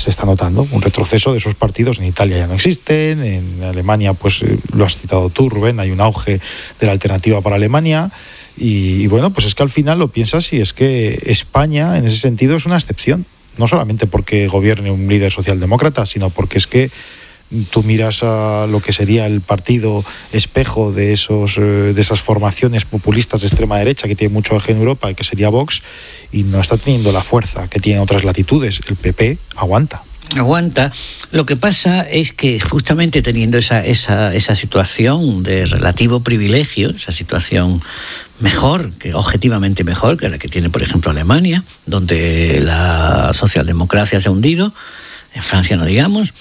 se está notando un retroceso de esos partidos. En Italia ya no existen, en Alemania, pues lo has citado tú, Rubén, hay un auge de la alternativa para Alemania. Y bueno, pues es que al final lo piensas y es que España en ese sentido es una excepción, no solamente porque gobierne un líder socialdemócrata, sino porque es que tú miras a lo que sería el partido espejo de esas formaciones populistas de extrema derecha que tiene mucho eje en Europa, y que sería Vox, y no está teniendo la fuerza que tiene en otras latitudes. El PP aguanta. Lo que pasa es que justamente teniendo esa situación de relativo privilegio, esa situación mejor, que objetivamente mejor que la que tiene, por ejemplo, Alemania, donde la socialdemocracia se ha hundido, en Francia no digamos,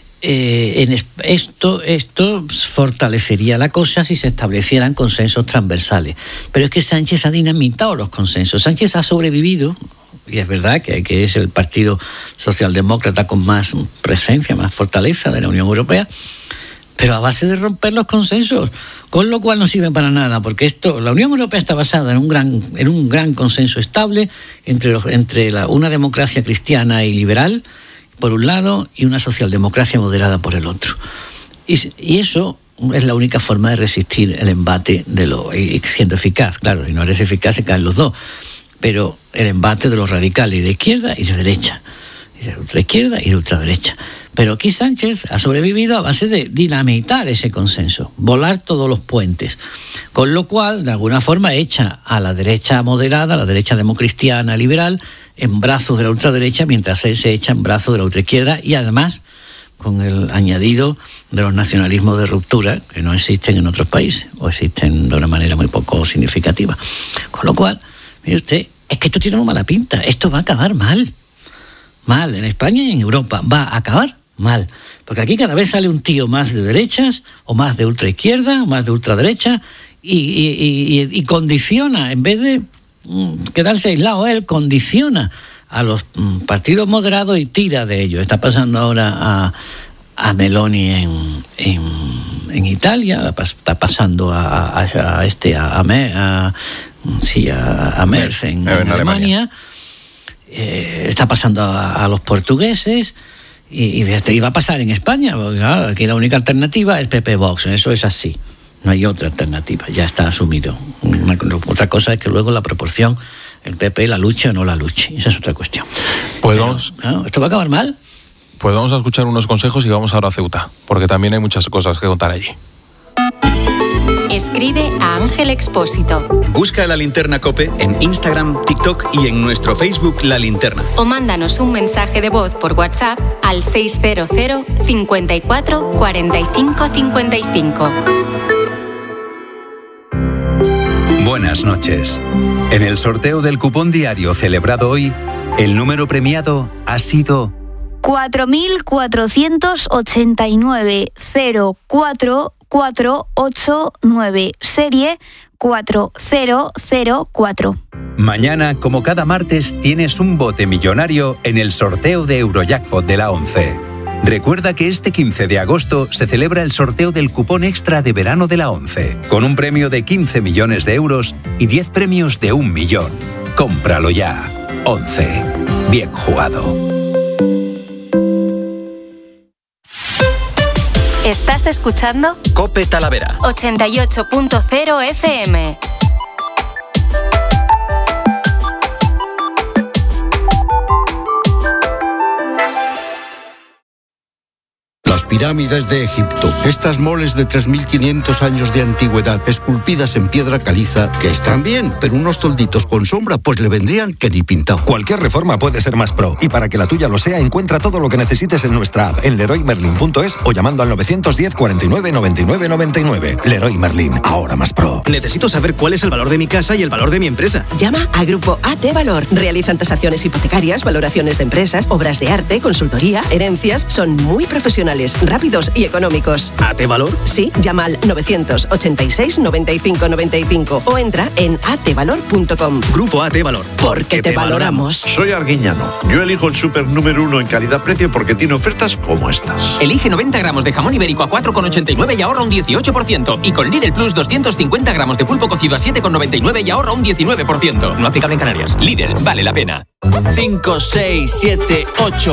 esto fortalecería la cosa si se establecieran consensos transversales. Pero es que Sánchez ha dinamitado los consensos. Sánchez ha sobrevivido, y es verdad que es el partido socialdemócrata con más presencia, más fortaleza de la Unión Europea, pero a base de romper los consensos, con lo cual no sirve para nada, porque la Unión Europea está basada en un gran consenso estable entre una democracia cristiana y liberal, por un lado, y una socialdemocracia moderada por el otro. Y eso es la única forma de resistir el embate y siendo eficaz, claro, si no eres eficaz se caen los dos, pero el embate de los radicales de izquierda y de derecha, y de ultraizquierda y de ultraderecha. Pero aquí Sánchez ha sobrevivido a base de dinamitar ese consenso, volar todos los puentes, con lo cual, de alguna forma, echa a la derecha moderada, a la derecha democristiana, liberal, en brazos de la ultraderecha, mientras él se echa en brazos de la ultraizquierda, y además con el añadido de los nacionalismos de ruptura, que no existen en otros países, o existen de una manera muy poco significativa. Con lo cual, mire usted, es que esto tiene muy mala pinta, esto va a acabar mal, en España y en Europa, va a acabar mal, porque aquí cada vez sale un tío más de derechas, o más de ultraizquierda, o más de ultraderecha, y condiciona, en vez de quedarse aislado, él condiciona a los partidos moderados y tira de ellos. Está pasando ahora a Meloni en Italia, está pasando a Merz en Alemania. Está pasando a los portugueses y va a pasar en España, porque claro, aquí la única alternativa es PP Vox, eso es así, no hay otra alternativa, ya está asumido. Otra cosa es que luego la proporción, el PP la luche o no la luche, esa es otra cuestión. ¿Esto va a acabar mal? Pues vamos a escuchar unos consejos y vamos ahora a Ceuta, porque también hay muchas cosas que contar allí. Escribe a Ángel Expósito. Busca La Linterna COPE en Instagram, TikTok y en nuestro Facebook La Linterna. O mándanos un mensaje de voz por WhatsApp al 600 54 45 55. Buenas noches. En el sorteo del cupón diario celebrado hoy, el número premiado ha sido 4.489 04489, serie 4004. Mañana, como cada martes, tienes un bote millonario en el sorteo de Eurojackpot de la 11. Recuerda que este 15 de agosto se celebra el sorteo del cupón extra de verano de la 11, con un premio de 15 millones de euros y 10 premios de 1 millón. Cómpralo ya. 11. Bien jugado. ¿Estás escuchando? COPE Talavera 88.0 FM. Las pirámides de Egipto, estas moles de 3.500 años de antigüedad, esculpidas en piedra caliza, que están bien, pero unos tolditos con sombra pues le vendrían que ni pintado. Cualquier reforma puede ser más pro, y para que la tuya lo sea, encuentra todo lo que necesites en nuestra app, en leroymerlin.es o llamando al 910 49 99 99. Leroy Merlin, ahora más pro. Necesito saber cuál es el valor de mi casa y el valor de mi empresa. Llama a Grupo AT Valor. Realizan tasaciones hipotecarias, valoraciones de empresas, obras de arte, consultoría, herencias. Son muy profesionales, rápidos y económicos. ¿AT Valor? Sí, llama al 986 95 95 o entra en atvalor.com. Grupo AT Valor. Porque te valoramos. Soy Arguiñano. Yo elijo el súper número 1 en calidad-precio porque tiene ofertas como estas. Elige 90 gramos de jamón ibérico a 4,89 y ahorra un 18%. Y con Lidl Plus 250 gramos de pulpo cocido a 7,99 y ahorra un 19%. No aplicable en Canarias. Lidl, vale la pena. 5, 6, 7, 8.